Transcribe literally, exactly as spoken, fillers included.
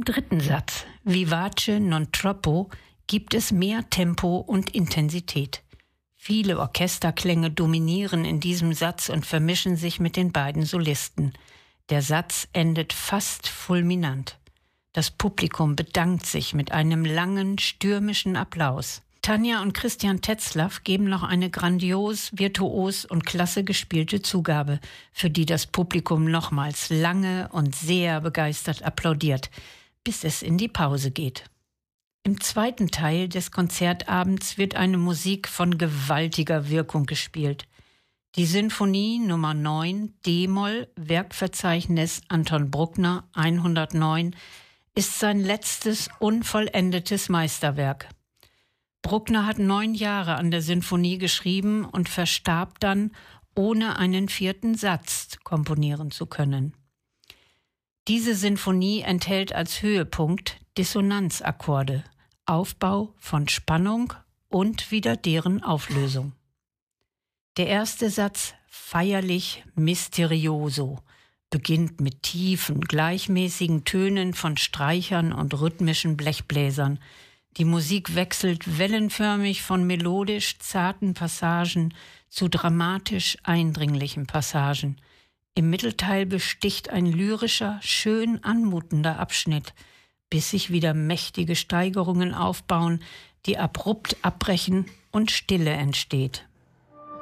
Im dritten Satz, Vivace non troppo, gibt es mehr Tempo und Intensität. Viele Orchesterklänge dominieren in diesem Satz und vermischen sich mit den beiden Solisten. Der Satz endet fast fulminant. Das Publikum bedankt sich mit einem langen, stürmischen Applaus. Tanja und Christian Tetzlaff geben noch eine grandios, virtuos und klasse gespielte Zugabe, für die das Publikum nochmals lange und sehr begeistert applaudiert, bis es in die Pause geht. Im zweiten Teil des Konzertabends wird eine Musik von gewaltiger Wirkung gespielt. Die Sinfonie Nummer neun, D-Moll, Werkverzeichnis Anton Bruckner hundertneun, ist sein letztes unvollendetes Meisterwerk. Bruckner hat neun Jahre an der Sinfonie geschrieben und verstarb dann, ohne einen vierten Satz komponieren zu können. Diese Sinfonie enthält als Höhepunkt Dissonanzakkorde, Aufbau von Spannung und wieder deren Auflösung. Der erste Satz, feierlich mysterioso, beginnt mit tiefen, gleichmäßigen Tönen von Streichern und rhythmischen Blechbläsern. Die Musik wechselt wellenförmig von melodisch zarten Passagen zu dramatisch eindringlichen Passagen. Im Mittelteil besticht ein lyrischer, schön anmutender Abschnitt, bis sich wieder mächtige Steigerungen aufbauen, die abrupt abbrechen und Stille entsteht.